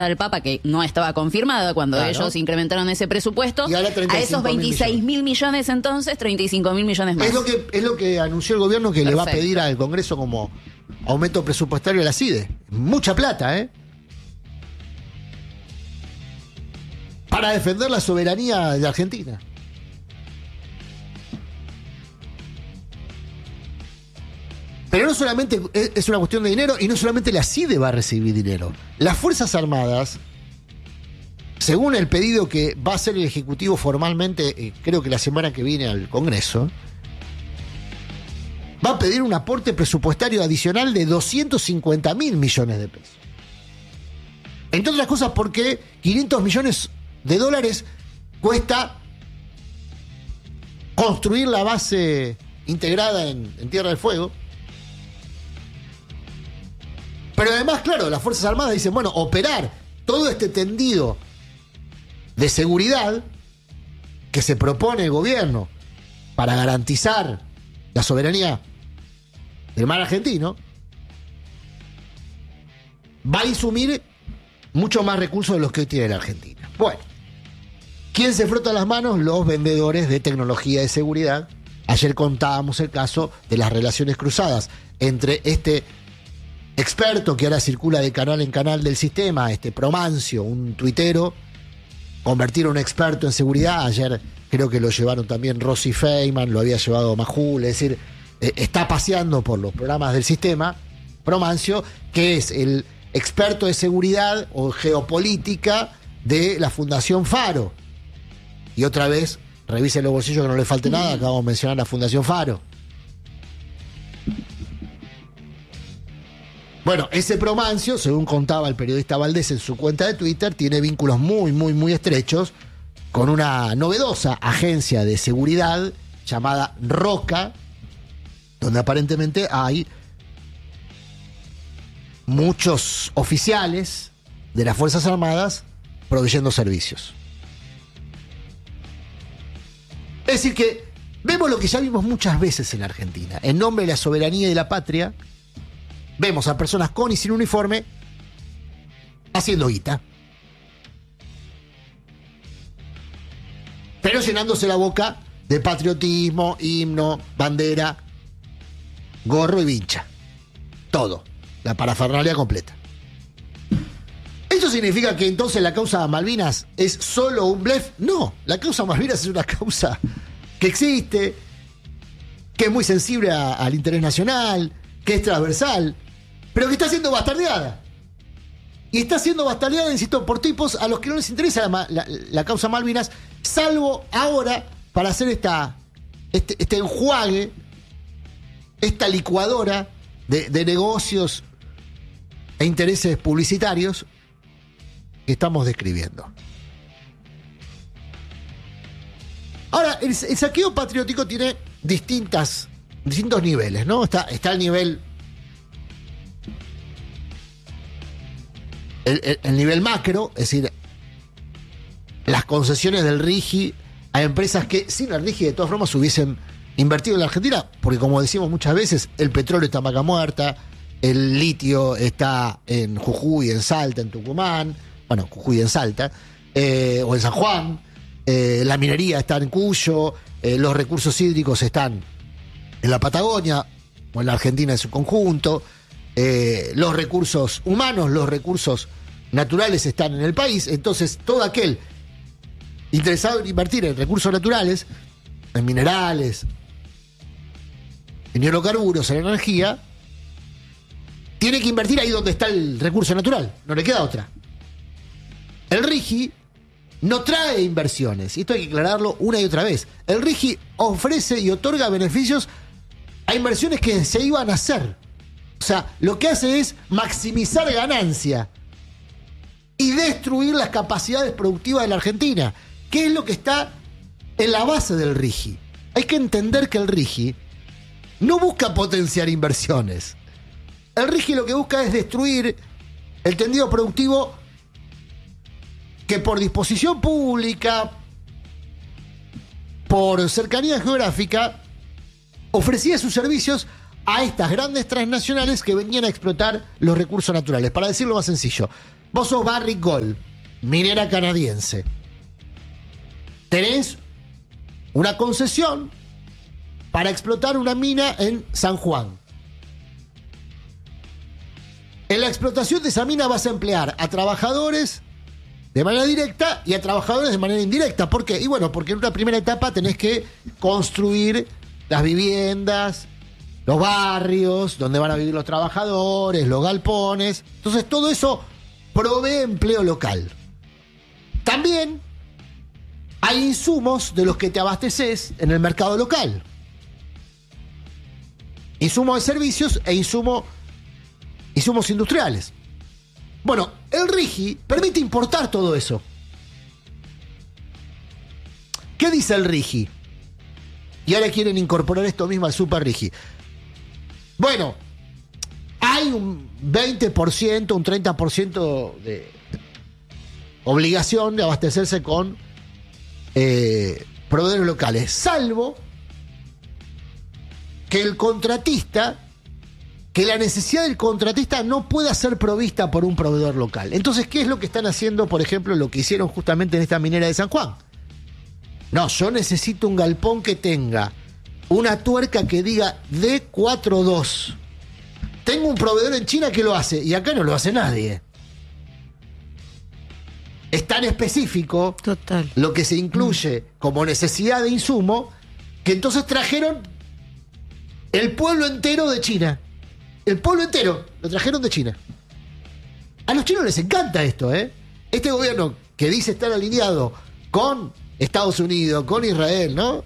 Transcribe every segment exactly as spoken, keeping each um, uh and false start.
al Papa, que no estaba confirmada cuando Claro. ellos incrementaron ese presupuesto, Y ahora a treinta y cinco esos mil veintiséis mil millones entonces, treinta y cinco mil millones más. Es lo que es lo que anunció el gobierno que le va a Perfecto. pedir al Congreso como aumento presupuestario a la C I D E. Mucha plata, ¿eh? Para defender la soberanía de Argentina. Pero no solamente es es una cuestión de dinero y no solamente la C I D E va a recibir dinero. Las Fuerzas Armadas, según el pedido que va a hacer el Ejecutivo formalmente, eh, creo que la semana que viene al Congreso, va a pedir un aporte presupuestario adicional de doscientos cincuenta mil millones de pesos. Entre otras cosas porque quinientos millones de dólares cuesta construir la base integrada en, en Tierra del Fuego. Pero además, claro, las Fuerzas Armadas dicen, bueno, operar todo este tendido de seguridad que se propone el gobierno para garantizar la soberanía del mar argentino, va a insumir mucho más recursos de los que hoy tiene la Argentina. Bueno, ¿quién se frota las manos? Los vendedores de tecnología de seguridad. Ayer contábamos el caso de las relaciones cruzadas entre este experto que ahora circula de canal en canal del sistema, este Promancio, un tuitero, convertir a un experto en seguridad. Ayer creo que lo llevaron también Rosy Feynman, lo había llevado Majul, es decir, eh, está paseando por los programas del sistema, Promancio, que es el experto de seguridad o geopolítica de la Fundación Faro. Y otra vez, revisen los bolsillos que no le falte nada, acabamos de mencionar la Fundación Faro. Bueno, ese Promancio, según contaba el periodista Valdés en su cuenta de Twitter, tiene vínculos muy, muy, muy estrechos con una novedosa agencia de seguridad llamada Roca, donde aparentemente hay muchos oficiales de las Fuerzas Armadas proveyendo servicios. Es decir que vemos lo que ya vimos muchas veces en Argentina. En nombre de la soberanía y de la patria, vemos a personas con y sin uniforme haciendo guita. Pero llenándose la boca de patriotismo, himno, bandera, gorro y vincha. Todo. La parafernalia completa. ¿Eso significa que entonces la causa Malvinas es solo un blef? No, la causa Malvinas es una causa que existe, que es muy sensible a, al interés nacional, que es transversal, pero que está siendo bastardeada. Y está siendo bastardeada, insisto, por tipos a los que no les interesa la, la, la causa Malvinas, salvo ahora para hacer esta, este, este enjuague, esta licuadora de, de negocios e intereses publicitarios que estamos describiendo. Ahora, el, el saqueo patriótico tiene distintas, distintos niveles, ¿no? Está, está el nivel... El, el, el nivel macro, es decir, las concesiones del RIGI a empresas que sin el RIGI de todas formas hubiesen invertido en la Argentina, porque como decimos muchas veces, el petróleo está en Vaca Muerta, el litio está en Jujuy, en Salta, en Tucumán, bueno, Jujuy en Salta, eh, o en San Juan, eh, la minería está en Cuyo, eh, los recursos hídricos están en la Patagonia, o en la Argentina en su conjunto, eh, los recursos humanos, los recursos naturales están en el país, entonces todo aquel interesado en invertir en recursos naturales, en minerales, en hidrocarburos, en energía, tiene que invertir ahí donde está el recurso natural, no le queda otra. El RIGI no trae inversiones, y esto hay que aclararlo una y otra vez. El RIGI ofrece y otorga beneficios a inversiones que se iban a hacer. O sea, lo que hace es maximizar ganancia y destruir las capacidades productivas de la Argentina, que es lo que está en la base del RIGI. Hay que entender que el RIGI no busca potenciar inversiones. El RIGI lo que busca es destruir el tendido productivo que por disposición pública, por cercanía geográfica, ofrecía sus servicios a estas grandes transnacionales que venían a explotar los recursos naturales. Para decirlo más sencillo, Vos sos Barrick Gold, minera canadiense. Tenés una concesión para explotar una mina en San Juan. En la explotación de esa mina vas a emplear a trabajadores de manera directa y a trabajadores de manera indirecta. ¿Por qué? Y bueno, porque en una primera etapa tenés que construir las viviendas, los barrios donde van a vivir los trabajadores, los galpones. Entonces todo eso provee empleo local. También hay insumos de los que te abasteces en el mercado local. Insumos de servicios e insumos, insumos industriales. Bueno, el RIGI permite importar todo eso. ¿Qué dice el RIGI? Y ahora quieren incorporar esto mismo al Super RIGI. Bueno, hay un veinte por ciento, un treinta por ciento de obligación de abastecerse con eh, proveedores locales, salvo que el contratista, que la necesidad del contratista no pueda ser provista por un proveedor local. Entonces, ¿qué es lo que están haciendo, por ejemplo, lo que hicieron justamente en esta minera de San Juan? No, yo necesito un galpón que tenga una tuerca que diga D cuarenta y dos. Tengo un proveedor en China que lo hace y acá no lo hace nadie. Es tan específico Total. lo que se incluye mm. como necesidad de insumo que entonces trajeron el pueblo entero de China. El pueblo entero lo trajeron de China. A los chinos les encanta esto, ¿eh? Este gobierno que dice estar alineado con Estados Unidos, con Israel, ¿no?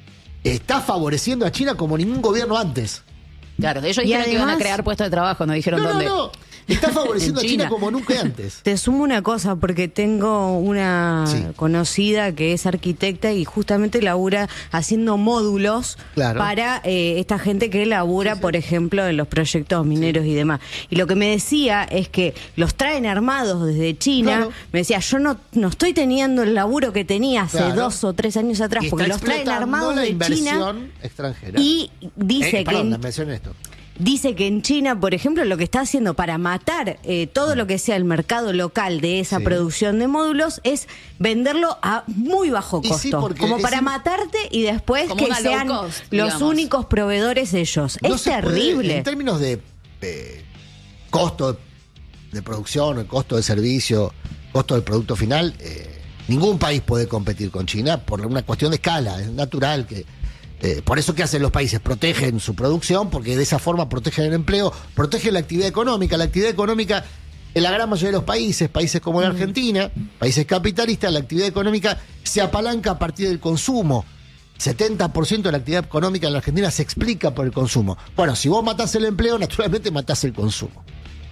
Está favoreciendo a China como ningún gobierno antes. Claro, ellos Y dijeron que iban a además- crear puestos de trabajo, no dijeron No, no, dónde. no. Está favoreciendo a En China China. como nunca antes. Te sumo una cosa, porque tengo una Sí. conocida que es arquitecta y justamente labura haciendo módulos Claro. para eh, esta gente que labura, por ejemplo, en los proyectos mineros y demás. Y lo que me decía es que los traen armados desde China. Claro. Me decía, yo no, no estoy teniendo el laburo que tenía hace Claro. dos o tres años atrás, Y porque está los traen explotando armados la de China. inversión extranjera. Y dice Eh, perdón, que... la inversión en esto. Dice que en China, por ejemplo, lo que está haciendo para matar eh, todo lo que sea el mercado local de esa Sí. producción de módulos es venderlo a muy bajo Y costo. sí, porque como es para im- matarte y después Como que una low sean cost, los digamos. únicos proveedores ellos. No es se puede, terrible. en términos de eh, costo de producción, el costo de servicio, costo del producto final, eh, ningún país puede competir con China por una cuestión de escala. Es natural que... Eh, por eso, ¿qué hacen los países? Protegen su producción, porque de esa forma protegen el empleo, protegen la actividad económica. La actividad económica, en la gran mayoría de los países, países como la Argentina, países capitalistas, la actividad económica se apalanca a partir del consumo. setenta por ciento de la actividad económica en la Argentina se explica por el consumo. Bueno, si vos matás el empleo, naturalmente matás el consumo.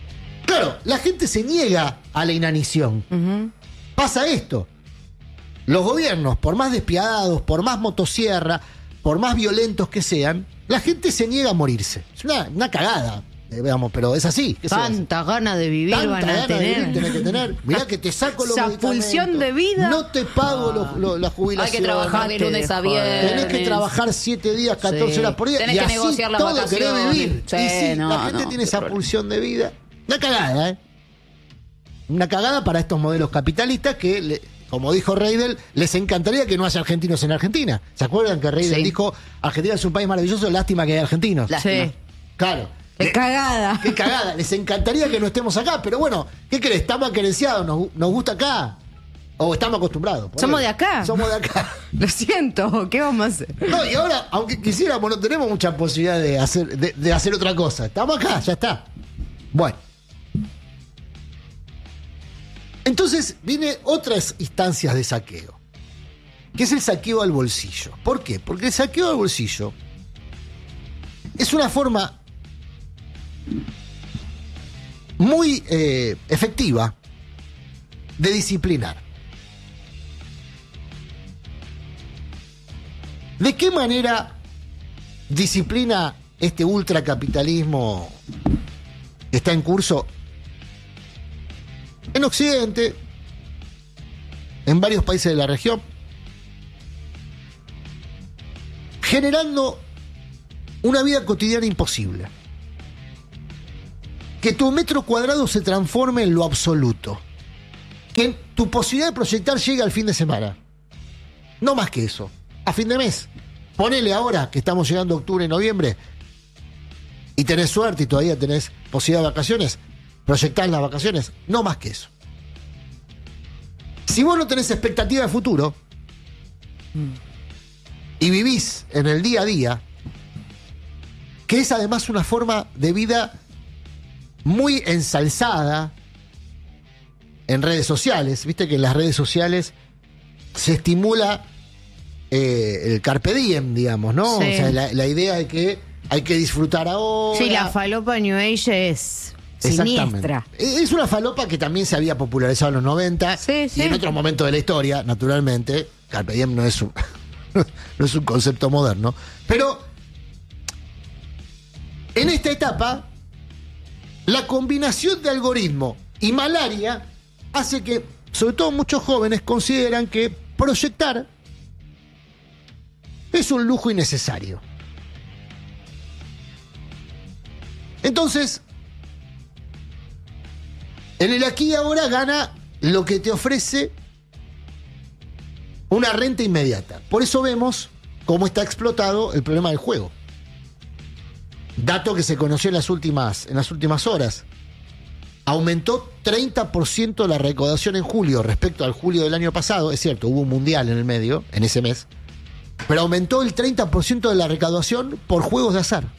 Claro, la gente se niega a la inanición. Ujú. Pasa esto. Los gobiernos, por más despiadados, por más motosierra, por más violentos que sean, la gente se niega a morirse. Es una, una cagada, eh, veamos, pero es así. ¿Qué se hace? Tanta gana de vivir Tanta van a gana de tener. vivir tenés que tener. Mirá que te saco los Esa medicamentos. pulsión de vida. No te pago lo- lo- la Hay jubilación. que trabajar de Dejate lunes de a joder. viernes. Tenés que trabajar siete días, catorce Sí. horas por día. Tenés y que así negociar las todo querés vacaciones. vivir. Sí, y sí, no, la gente no, tiene qué esa problema. pulsión de vida. Una cagada, ¿eh? Una cagada para estos modelos capitalistas que, le- como dijo Reidel, les encantaría que no haya argentinos en Argentina. ¿Se acuerdan que Reidel Sí. dijo, Argentina es un país maravilloso, lástima que hay argentinos? Lástima. Sí. Claro. Qué Le- cagada. Qué cagada. Les encantaría que no estemos acá, pero bueno, ¿qué crees? Estamos acarenciados, nos, nos gusta acá. O estamos acostumbrados. ponele. Somos de acá. Somos de acá. Lo siento, ¿qué vamos a hacer? No, y ahora, aunque quisiéramos, no tenemos mucha posibilidad de hacer, de, de hacer otra cosa. Estamos acá, ya está. Bueno. Entonces, viene otras instancias de saqueo, que es el saqueo al bolsillo. ¿Por qué? Porque el saqueo al bolsillo es una forma muy eh, efectiva de disciplinar. ¿De qué manera disciplina este ultracapitalismo que está en curso en Occidente, en varios países de la región, generando una vida cotidiana imposible? que tu metro cuadrado se transforme en lo absoluto. Que tu posibilidad de proyectar llegue al fin de semana. No más que eso. A fin de mes. Ponele ahora que estamos llegando a octubre y noviembre y tenés suerte y todavía tenés posibilidad de vacaciones, proyectás las vacaciones. No más que eso. Si vos no tenés expectativa de futuro y vivís en el día a día, que es además una forma de vida muy ensalzada en redes sociales, viste que en las redes sociales se estimula eh, el carpe diem, digamos, ¿no? Sí. O sea, la, la idea de que hay que disfrutar ahora. Sí, la falopa New Age es siniestra. Es una falopa que también se había popularizado en los noventa Sí, sí. y en otros momentos de la historia, naturalmente. Carpe diem no es un, no es un concepto moderno. Pero en esta etapa, la combinación de algoritmo y malaria hace que, sobre todo muchos jóvenes, consideran que proyectar es un lujo innecesario. Entonces, en el aquí y ahora gana lo que te ofrece una renta inmediata. Por eso vemos cómo está explotado el problema del juego. Dato que se conoció en las últimas, en las últimas horas. Aumentó treinta por ciento la recaudación en julio respecto al julio del año pasado. Es cierto, hubo un mundial en el medio, en ese mes. Pero aumentó el treinta por ciento de la recaudación por juegos de azar.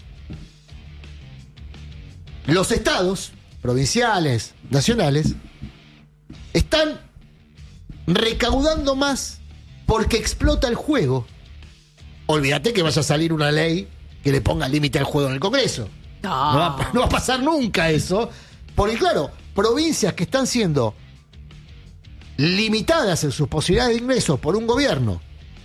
Los estados, provinciales, nacionales, están recaudando más porque explota el juego. Olvídate que vaya a salir una ley que le ponga límite al juego en el Congreso. No. No va, no va a pasar nunca eso. Porque claro, provincias que están siendo limitadas en sus posibilidades de ingresos por un gobierno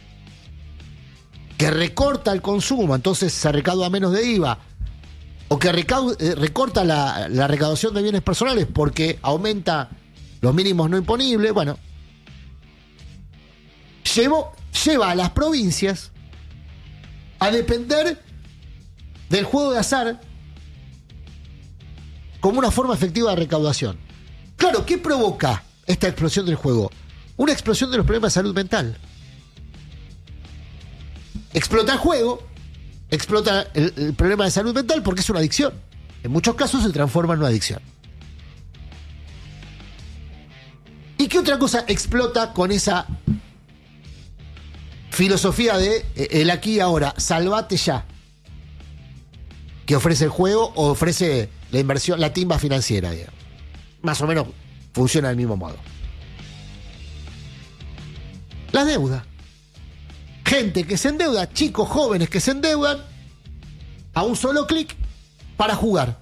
que recorta el consumo, entonces se recauda menos de I V A, o que recau- eh, recorta la, la recaudación de bienes personales porque aumenta los mínimos no imponibles, bueno, llevó, lleva a las provincias a depender del juego de azar como una forma efectiva de recaudación. Claro, ¿qué provoca esta explosión del juego? Una explosión de los problemas de salud mental. Explota el juego, explota el, el problema de salud mental porque es una adicción. En muchos casos se transforma en una adicción. ¿Y qué otra cosa explota con esa filosofía de eh, el aquí y ahora, salvate ya, que ofrece el juego o ofrece la inversión, la timba financiera, digamos? Más o menos funciona del mismo modo. La deuda. Gente que se endeuda, chicos jóvenes que se endeudan a un solo clic para jugar.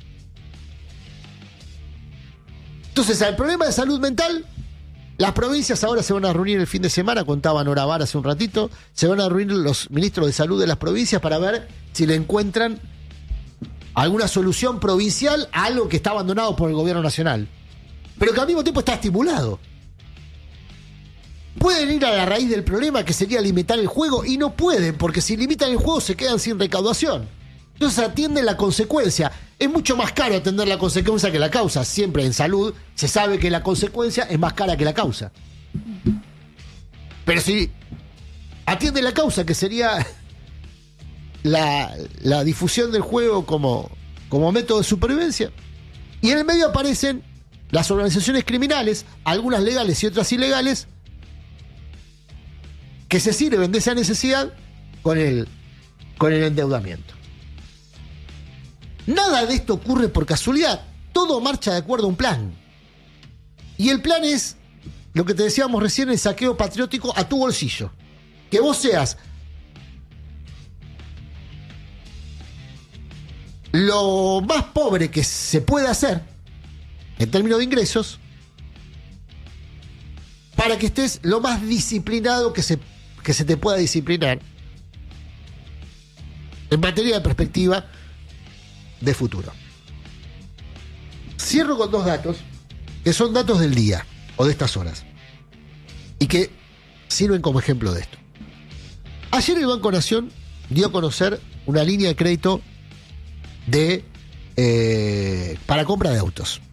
Entonces, al problema de salud mental, las provincias ahora se van a reunir el fin de semana, contaba Nora Bar hace un ratito, se van a reunir los ministros de salud de las provincias para ver si le encuentran alguna solución provincial a algo que está abandonado por el gobierno nacional, pero que al mismo tiempo está estimulado. Pueden ir a la raíz del problema, que sería limitar el juego, y no pueden, porque si limitan el juego se quedan sin recaudación. Entonces atienden la consecuencia. Es mucho más caro atender la consecuencia que la causa. Siempre en salud se sabe que la consecuencia es más cara que la causa. Pero si atiende la causa, que sería la, la difusión del juego como, como método de supervivencia, y en el medio aparecen las organizaciones criminales, algunas legales y otras ilegales, que se sirven de esa necesidad con el, con el endeudamiento. Nada de esto ocurre por casualidad. Todo marcha de acuerdo a un plan. Y el plan es, lo que te decíamos recién, el saqueo patriótico a tu bolsillo. Que vos seas lo más pobre que se puede hacer en términos de ingresos, para que estés lo más disciplinado que se, que se te pueda disciplinar en materia de perspectiva de futuro. Cierro con dos datos que son datos del día o de estas horas y que sirven como ejemplo de esto. Ayer el Banco Nación dio a conocer una línea de crédito de eh, para compra de autos.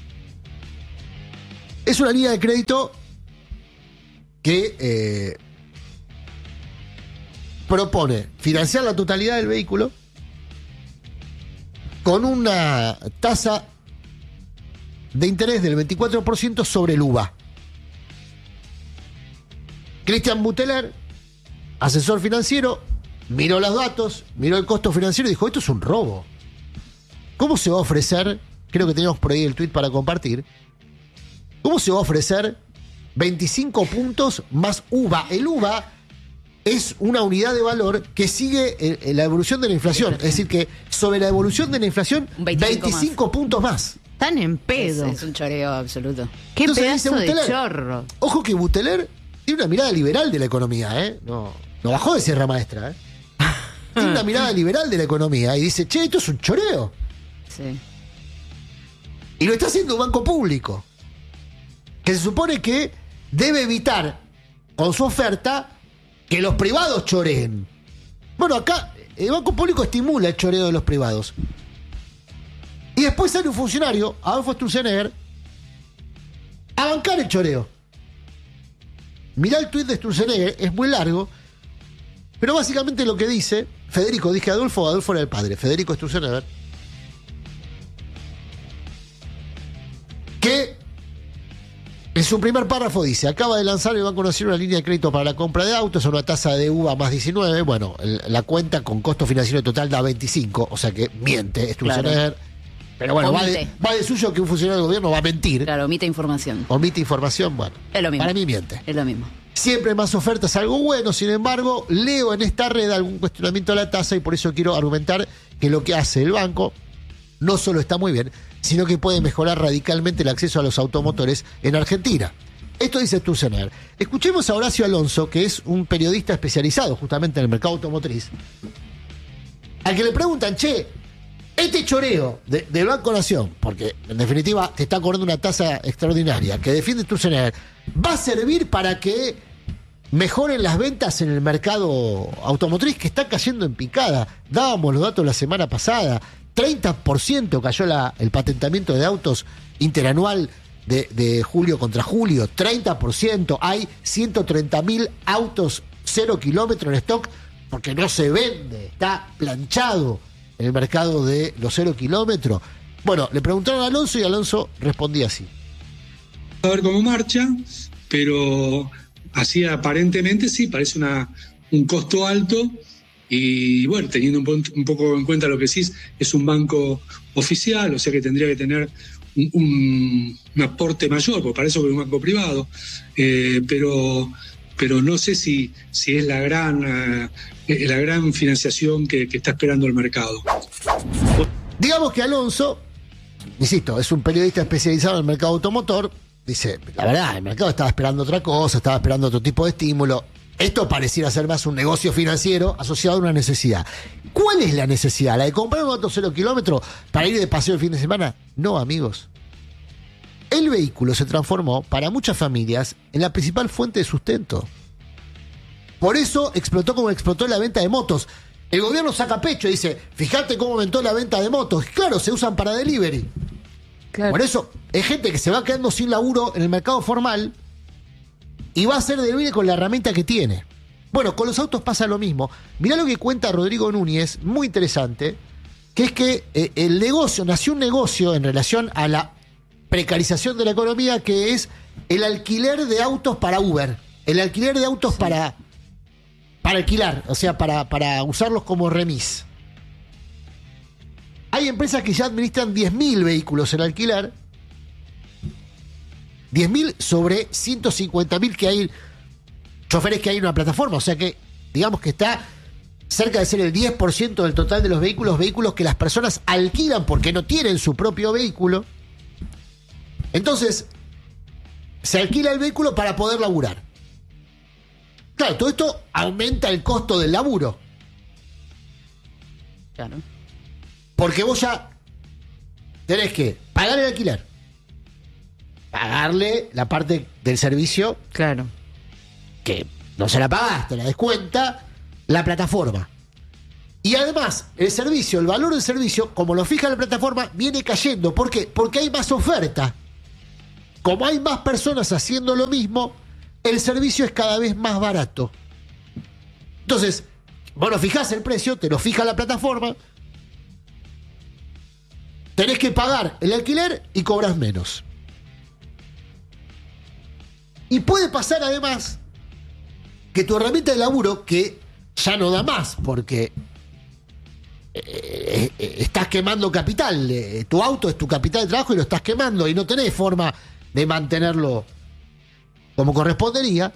Es una línea de crédito que eh, propone financiar la totalidad del vehículo con una tasa de interés del veinticuatro por ciento sobre el U V A. Cristian Buteler, asesor financiero, miró los datos, miró el costo financiero y dijo, esto es un robo. ¿Cómo se va a ofrecer? Creo que tenemos por ahí el tweet para compartir. ¿Cómo se va a ofrecer veinticinco puntos más U V A? El U V A es una unidad de valor que sigue eh, eh, la evolución de la inflación. Es decir, que sobre la evolución de la inflación, Un veinticinco veinticinco más. puntos más. Están en Es, pedo. es un choreo absoluto. Qué Entonces pedazo dice de Buteler, chorro. Ojo que Buteler tiene una mirada liberal de la economía, ¿eh? No, no bajó de Sierra Maestra, ¿eh? Tiene una mirada liberal de la economía y dice, che, esto es un choreo. Sí. Y lo está haciendo un banco público, que se supone que debe evitar con su oferta que los privados choreen. Bueno, acá el banco público estimula el choreo de los privados. Y después sale un funcionario, Adolfo Sturzenegger, a bancar el choreo. Mirá el tuit de Sturzenegger, es muy largo, pero básicamente lo que dice, Federico, dije Adolfo, Adolfo era el padre, Federico Sturzenegger, que en su primer párrafo dice, acaba de lanzar el Banco Nacional una línea de crédito para la compra de autos a una tasa de U V A más diecinueve, bueno, el- la cuenta con costo financiero total da veinticinco, o sea que miente Sturzenegger, Claro. pero bueno, va de, Omite. va de suyo que un funcionario del gobierno va a mentir, Claro, omite información. omite información, bueno, Es lo mismo. para mí miente. Es lo mismo. Siempre más ofertas, algo bueno, sin embargo, leo en esta red algún cuestionamiento a la tasa y por eso quiero argumentar que lo que hace el banco no solo está muy bien, sino que puede mejorar radicalmente el acceso a los automotores en Argentina. Esto dice Sturzenegger. Escuchemos a Horacio Alonso, que es un periodista especializado justamente en el mercado automotriz, al que le preguntan, che, este choreo de- del Banco Nación, porque en definitiva te está cobrando una tasa extraordinaria, que defiende Sturzenegger, ¿va a servir para que mejoren las ventas en el mercado automotriz que está cayendo en picada? Dábamos los datos la semana pasada, treinta por ciento cayó la, el patentamiento de autos interanual de, de julio contra julio, treinta por ciento, hay ciento treinta mil autos cero kilómetros en stock porque no se vende, está planchado en el mercado de los cero kilómetros. Bueno, le preguntaron a Alonso y Alonso respondía así. A ver cómo marcha, pero así aparentemente sí, parece una, un costo alto y bueno, teniendo un, pon- un poco en cuenta lo que decís, es un banco oficial, o sea que tendría que tener un, un- un aporte mayor, porque para eso es un banco privado, eh, pero, pero no sé si, si es la gran, eh, la gran financiación que, que está esperando el mercado. Digamos que Alonso, insisto, es un periodista especializado en el mercado automotor, dice, la verdad, el mercado estaba esperando otra cosa, estaba esperando otro tipo de estímulo. Esto pareciera ser más un negocio financiero asociado a una necesidad. ¿Cuál es la necesidad? ¿La de comprar un auto cero kilómetros para ir de paseo el fin de semana? No, amigos. El vehículo se transformó para muchas familias en la principal fuente de sustento. Por eso explotó como explotó la venta de motos. El gobierno saca pecho y dice, fíjate cómo aumentó la venta de motos. Claro, se usan para delivery. Claro. Por eso es gente que se va quedando sin laburo en el mercado formal y va a hacer delivery con la herramienta que tiene. Bueno, con los autos pasa lo mismo. Mirá lo que cuenta Rodrigo Núñez, muy interesante, que es que eh, el negocio, nació un negocio en relación a la precarización de la economía, que es el alquiler de autos para Uber, el alquiler de autos para, para alquilar, o sea, para, para usarlos como remis. Hay empresas que ya administran diez mil vehículos en alquiler, diez mil sobre ciento cincuenta mil que hay, choferes que hay en una plataforma, o sea que digamos que está cerca de ser el diez por ciento del total de los vehículos, vehículos que las personas alquilan porque no tienen su propio vehículo. Entonces, se alquila el vehículo para poder laburar. Claro, todo esto aumenta el costo del laburo. Claro. Porque vos ya tenés que pagar el alquiler, pagarle la parte del servicio Y además, el servicio, el valor del servicio, como lo fija la plataforma, viene cayendo. ¿Por qué? Porque hay más oferta. Como hay más personas haciendo lo mismo, el servicio es cada vez más barato. Entonces, vos no fijás el precio, te lo fija la plataforma, tenés que pagar el alquiler y cobras menos. Y puede pasar además que tu herramienta de laburo, que ya no da más, porque eh, eh, estás quemando capital, eh, tu auto es tu capital de trabajo y lo estás quemando y no tenés forma de mantenerlo como correspondería.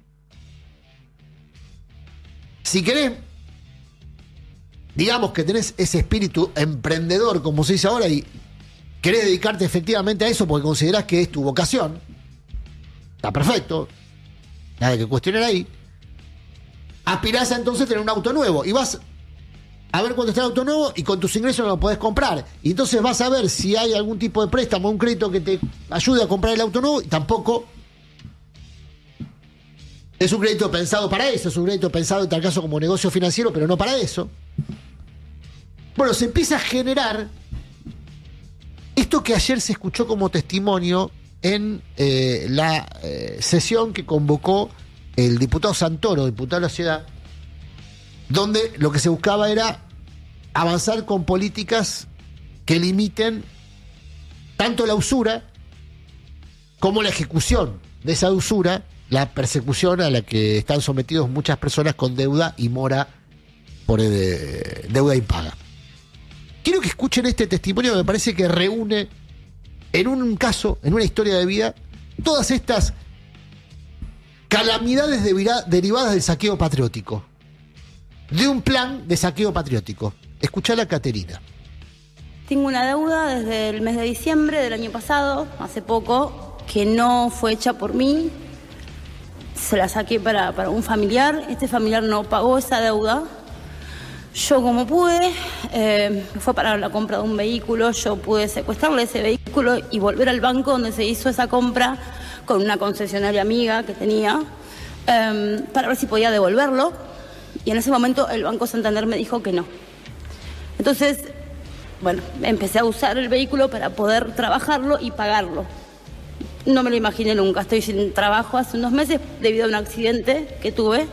Si querés, digamos que tenés ese espíritu emprendedor, como se dice ahora, y querés dedicarte efectivamente a eso porque considerás que es tu vocación, está perfecto, nada que cuestionar ahí. Aspirás a entonces tener un auto nuevo y vas a ver cuánto está el auto nuevo y con tus ingresos no lo podés comprar. Y entonces vas a ver si hay algún tipo de préstamo o un crédito que te ayude a comprar el auto nuevo y tampoco es un crédito pensado para eso, es un crédito pensado en tal caso como negocio financiero, pero no para eso. Bueno, se empieza a generar esto que ayer se escuchó como testimonio en eh, la eh, sesión que convocó el diputado Santoro, diputado de la ciudad, donde lo que se buscaba era avanzar con políticas que limiten tanto la usura como la ejecución de esa usura, la persecución a la que están sometidos muchas personas con deuda y mora por eh, deuda impaga. Quiero que escuchen este testimonio que me parece que reúne en un caso, en una historia de vida, todas estas calamidades devira- derivadas del saqueo patriótico, de un plan de saqueo patriótico. Escuchá a Caterina. Tengo una deuda desde el mes de diciembre del año pasado, hace poco, que no fue hecha por mí. Se la saqué para, para un familiar. Este familiar no pagó esa deuda. Yo, como pude, eh, fue para la compra de un vehículo. Yo pude secuestrarle ese vehículo y volver al banco donde se hizo esa compra con una concesionaria amiga que tenía, eh, para ver si podía devolverlo. Y en ese momento el Banco Santander me dijo que no. Entonces, bueno, empecé a usar el vehículo para poder trabajarlo y pagarlo. No me lo imaginé nunca. Estoy sin trabajo hace unos meses debido a un accidente que tuve.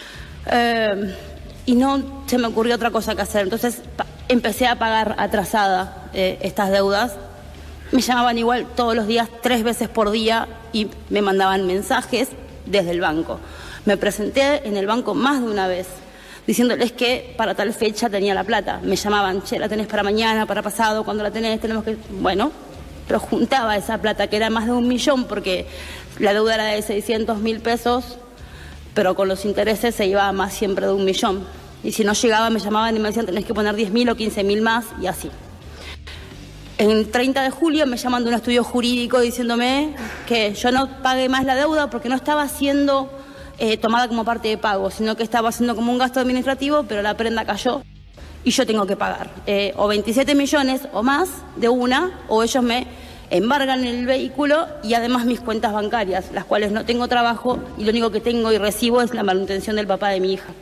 Eh, y no se me ocurrió otra cosa que hacer. Entonces pa- empecé a pagar atrasada eh, estas deudas. Me llamaban igual todos los días, tres veces por día, y me mandaban mensajes desde el banco. Me presenté en el banco más de una vez, diciéndoles que para tal fecha tenía la plata. Me llamaban, che, la tenés para mañana, para pasado, cuando la tenés, tenemos que... Bueno, pero juntaba esa plata, que era más de un millón, porque la deuda era de seiscientos mil pesos, pero con los intereses se iba a más siempre de un millón. Y si no llegaba, me llamaban y me decían, tenés que poner diez mil o quince mil más, y así. En treinta de julio me llaman de un estudio jurídico diciéndome que yo no pagué más la deuda porque no estaba siendo eh, tomada como parte de pago, sino que estaba haciendo como un gasto administrativo, pero la prenda cayó y yo tengo que pagar eh, o veintisiete millones o más de una, o ellos me embargan el vehículo y además mis cuentas bancarias, las cuales no tengo trabajo y lo único que tengo y recibo es la manutención del papá de mi hija.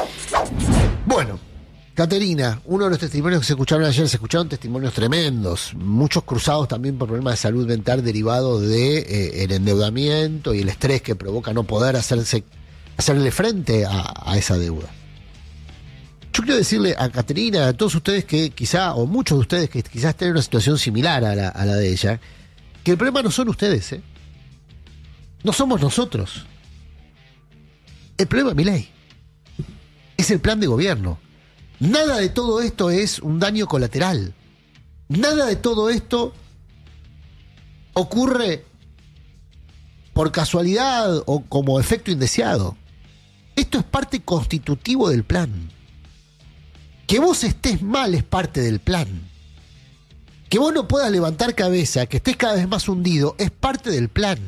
Bueno, Caterina, uno de los testimonios que se escucharon ayer, se escucharon testimonios tremendos, muchos cruzados también por problemas de salud mental derivados de eh, el endeudamiento y el estrés que provoca no poder hacerse, hacerle frente a, a esa deuda. Yo quiero decirle a Caterina, a todos ustedes que quizá, o muchos de ustedes que quizás estén en una situación similar a la, a la de ella, que el problema no son ustedes, ¿eh? No somos nosotros. El problema es Milei. Es el plan de gobierno. Nada de todo esto es un daño colateral. Nada de todo esto ocurre por casualidad o como efecto indeseado. Esto es parte constitutivo del plan. Que vos estés mal es parte del plan. Que vos no puedas levantar cabeza, que estés cada vez más hundido, es parte del plan.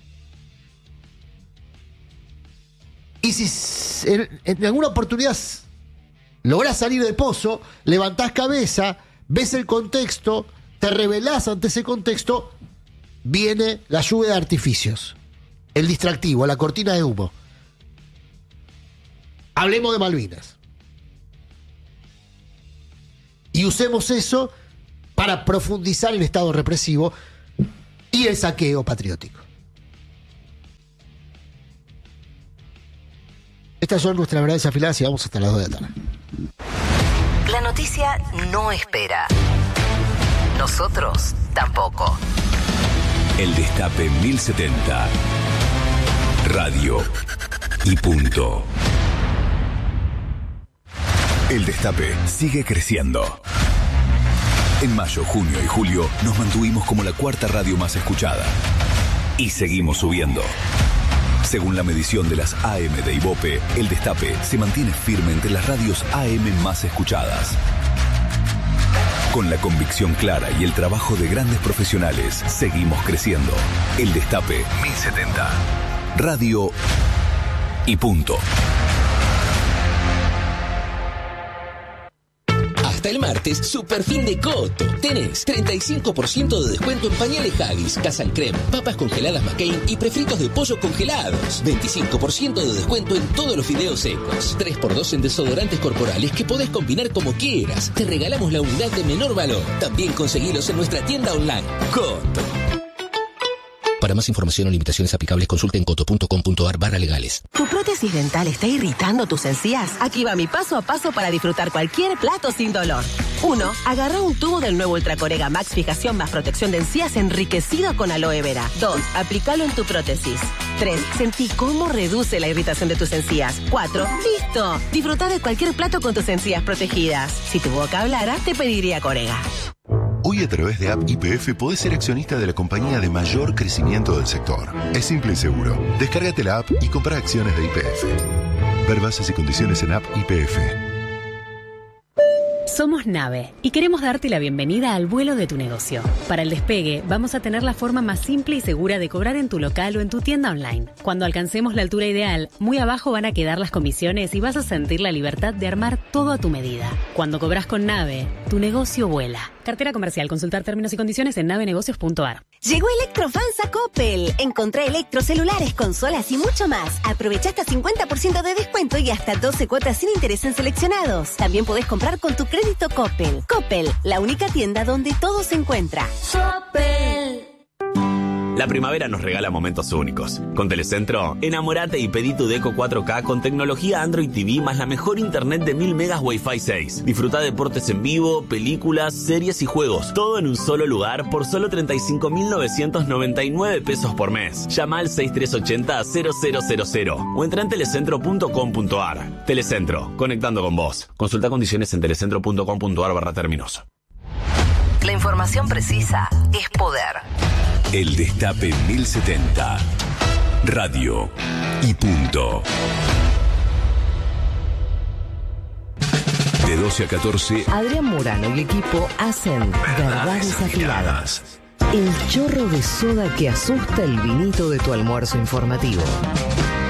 Y si en, en alguna oportunidad lográs salir del pozo, levantás cabeza, ves el contexto, te rebelás ante ese contexto, viene la lluvia de artificios, el distractivo, la cortina de humo. Hablemos de Malvinas. y usemos eso para profundizar el Estado represivo y el saqueo patriótico. Estas son nuestras verdades afiladas y vamos hasta las dos de la tarde. La noticia no espera. Nosotros tampoco. El Destape mil setenta. Radio y punto. El Destape sigue creciendo. En mayo, junio y julio nos mantuvimos como la cuarta radio más escuchada. Y seguimos subiendo. Según la medición de las A M de Ibope, El Destape se mantiene firme entre las radios A M más escuchadas. Con la convicción clara y el trabajo de grandes profesionales, seguimos creciendo. El Destape mil setenta. Radio y punto. Hasta el martes, super fin de Coto. Tenés treinta y cinco por ciento de descuento en pañales Haggis, Casan Creme, papas congeladas McCain y prefritos de pollo congelados. veinticinco por ciento de descuento en todos los fideos secos. tres por dos en desodorantes corporales que podés combinar como quieras. Te regalamos la unidad de menor valor. También conseguilos en nuestra tienda online. Coto. Para más información o limitaciones aplicables, consulten coto punto com punto ar barra legales. ¿Tu prótesis dental está irritando tus encías? Aquí va mi paso a paso para disfrutar cualquier plato sin dolor. uno. Agarra un tubo del nuevo Ultracorega Max Fijación más protección de encías enriquecido con aloe vera. dos. Aplícalo en tu prótesis. tres. Sentí cómo reduce la irritación de tus encías. cuatro. ¡Listo! Disfruta de cualquier plato con tus encías protegidas. Si tu boca hablara, te pediría Corega. Hoy a través de App Y P F podés ser accionista de la compañía de mayor crecimiento del sector. Es simple y seguro. Descárgate la app y compra acciones de Y P F. Ver bases y condiciones en App Y P F. Somos Nave y queremos darte la bienvenida al vuelo de tu negocio. Para el despegue, vamos a tener la forma más simple y segura de cobrar en tu local o en tu tienda online. Cuando alcancemos la altura ideal, muy abajo van a quedar las comisiones y vas a sentir la libertad de armar todo a tu medida. Cuando cobras con Nave, tu negocio vuela. Cartera comercial. Consultar términos y condiciones en navenegocios punto ar. Llegó Electrofans a Coppel. Encontré electros, celulares, consolas y mucho más. Aprovecha hasta cincuenta por ciento de descuento y hasta doce cuotas sin interés en seleccionados. También podés comprar con tu crédito Coppel. Coppel, la única tienda donde todo se encuentra. Coppel. La primavera nos regala momentos únicos. Con Telecentro, enamorate y pedí tu Deco cuatro K con tecnología Android T V más la mejor internet de mil megas Wi-Fi seis. Disfruta deportes en vivo, películas, series y juegos. Todo en un solo lugar por solo treinta y cinco mil novecientos noventa y nueve pesos por mes. Llama al seis tres ocho cero cero cero cero cero o entra en telecentro punto com punto ar. Telecentro, conectando con vos. Consulta condiciones en telecentro punto com punto ar barra términos. La información precisa es poder. El Destape mil setenta. Radio y punto. De doce a catorce. Adrián Murano y equipo hacen Verdades Afiladas. El chorro de soda que asusta el vinito de tu almuerzo informativo.